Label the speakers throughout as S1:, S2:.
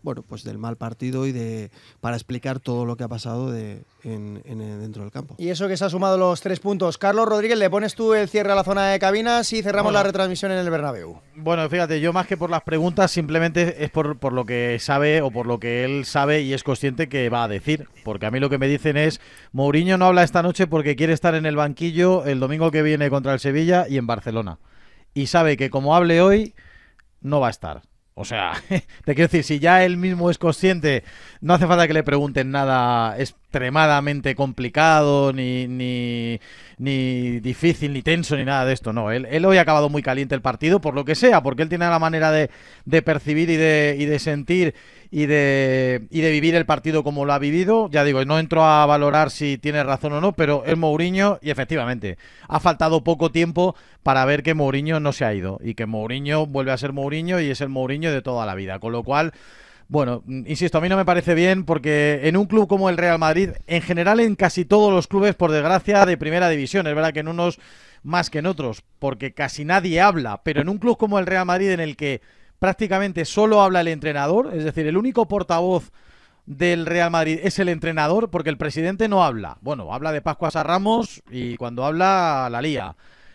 S1: bueno, pues del mal partido y para explicar todo lo que ha pasado dentro del campo.
S2: Y eso que se ha sumado los 3 puntos. Carlos Rodríguez, le pones tú el cierre a la zona de cabinas y cerramos la retransmisión en el Bernabéu.
S3: Bueno, fíjate, yo más que por las preguntas, simplemente es por lo que sabe o por lo que él sabe y es consciente que va a decir. Porque a mí lo que me dicen es, Mourinho no habla esta noche porque quiere estar en el banquillo el domingo que viene contra el Sevilla y en Barcelona. Y sabe que como hable hoy, no va a estar. O sea, te quiero decir, si ya él mismo es consciente, no hace falta que le pregunten nada extremadamente complicado, ni difícil, ni tenso, ni nada de esto. No, él hoy ha acabado muy caliente el partido, por lo que sea, porque él tiene la manera de percibir y de sentir y de vivir el partido como lo ha vivido. Ya digo, no entro a valorar si tiene razón o no, pero es Mourinho y efectivamente ha faltado poco tiempo para ver que Mourinho no se ha ido y que Mourinho vuelve a ser Mourinho y es el Mourinho de toda la vida, con lo cual, bueno, insisto, a mí no me parece bien porque en un club como el Real Madrid, en general en casi todos los clubes, por desgracia, de primera división, es verdad que en unos más que en otros, porque casi nadie habla, pero en un club como el Real Madrid en el que prácticamente solo habla el entrenador, es decir, el único portavoz del Real Madrid es el entrenador, porque el presidente no habla. Bueno, habla de Pascuas a Ramos y cuando habla la lía.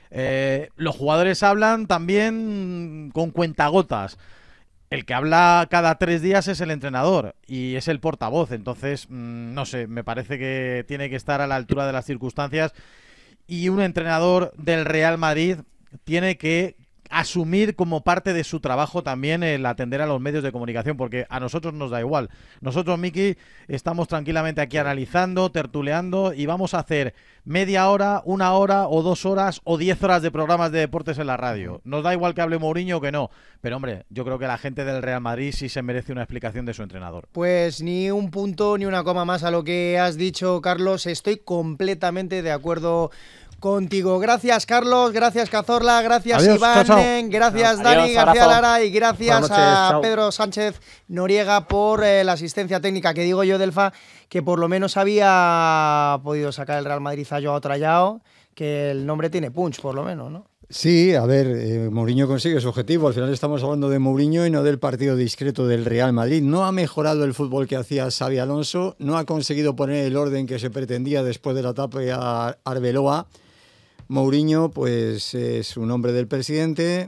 S3: Los jugadores hablan también con cuentagotas. El que habla cada 3 días es el entrenador y es el portavoz. Entonces, no sé, me parece que tiene que estar a la altura de las circunstancias y un entrenador del Real Madrid tiene que asumir como parte de su trabajo también el atender a los medios de comunicación, porque a nosotros nos da igual. Nosotros, Miki, estamos tranquilamente aquí analizando, tertuleando y vamos a hacer media hora, 1 hora o 2 horas o 10 horas de programas de deportes en la radio. Nos da igual que hable Mourinho o que no, pero hombre, yo creo que la gente del Real Madrid sí se merece una explicación de su entrenador.
S2: Pues ni un punto ni una coma más a lo que has dicho, Carlos. Estoy completamente de acuerdo contigo. Gracias, Carlos, gracias, Cazorla, gracias,
S3: adiós,
S2: Iván,
S3: chao.
S2: Gracias,
S4: Adiós,
S2: Dani García
S4: abrazo.
S2: Lara, y gracias
S4: Buenas noches,
S2: a
S4: chao.
S2: Pedro Sánchez Noriega por la asistencia técnica, que digo yo, Delfa, que por lo menos había podido sacar el Real Madrid a Joao Trayao, que el nombre tiene punch, por lo menos, ¿no?
S5: Sí, a ver, Mourinho consigue su objetivo. Al final estamos hablando de Mourinho y no del partido discreto del Real Madrid. No ha mejorado el fútbol que hacía Xabi Alonso, no ha conseguido poner el orden que se pretendía después de la etapa a Arbeloa. Mourinho, pues es un hombre del presidente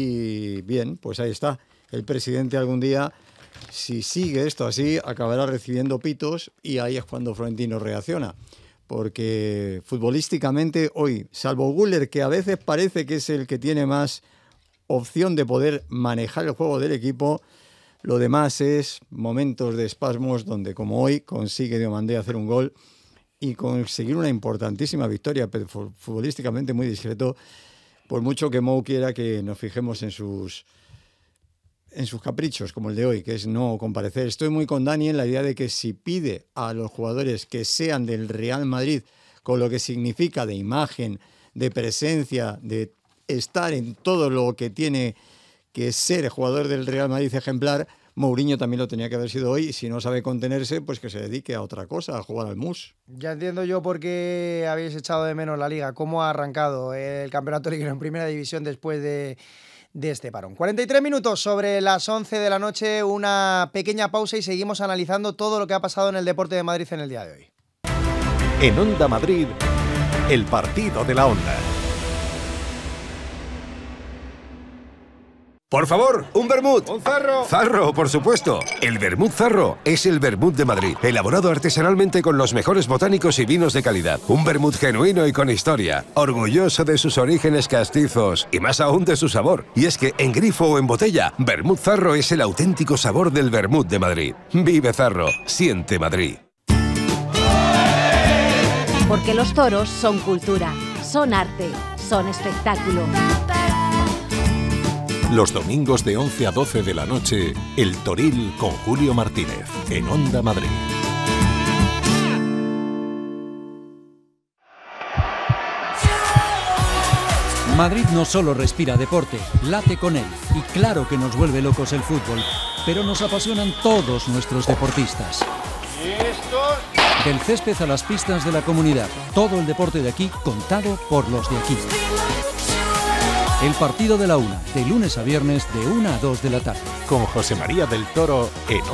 S5: y bien, pues ahí está. El presidente algún día, si sigue esto así, acabará recibiendo pitos y ahí es cuando Florentino reacciona. Porque futbolísticamente hoy, salvo Güler, que a veces parece que es el que tiene más opción de poder manejar el juego del equipo, lo demás es momentos de espasmos donde, como hoy, consigue Diomandé hacer un gol y conseguir una importantísima victoria, pero futbolísticamente muy discreto, por mucho que Mou quiera que nos fijemos en sus caprichos, como el de hoy, que es no comparecer. Estoy muy con Dani en la idea de que si pide a los jugadores que sean del Real Madrid, con lo que significa de imagen, de presencia, de estar en todo lo que tiene que ser jugador del Real Madrid ejemplar, Mourinho también lo tenía que haber sido hoy, y si no sabe contenerse, pues que se dedique a otra cosa, a jugar al mus.
S2: Ya entiendo yo por qué habéis echado de menos la Liga, cómo ha arrancado el campeonato liguero en primera división después de este parón. 43 minutos sobre las 11 de la noche, una pequeña pausa y seguimos analizando todo lo que ha pasado en el Deporte de Madrid en el día de hoy.
S6: En Onda Madrid, el partido de la Onda.
S7: Por favor, un vermut.
S8: ¡Un Zarro!
S7: Zarro, por supuesto. El vermut Zarro es el vermut de Madrid, elaborado artesanalmente con los mejores botánicos y vinos de calidad. Un vermut genuino y con historia, orgulloso de sus orígenes castizos y más aún de su sabor. Y es que en grifo o en botella, vermut Zarro es el auténtico sabor del vermut de Madrid. Vive Zarro, siente Madrid.
S9: Porque los toros son cultura, son arte, son espectáculo.
S6: Los domingos de 11 a 12 de la noche, El Toril con Julio Martínez, en Onda Madrid.
S10: Madrid no solo respira deporte, late con él. Y claro que nos vuelve locos el fútbol, pero nos apasionan todos nuestros deportistas. Del césped a las pistas de la comunidad, todo el deporte de aquí contado por los de aquí. El partido de la 1, de lunes a viernes de 1 a 2 de la tarde.
S6: Con José María del Toro en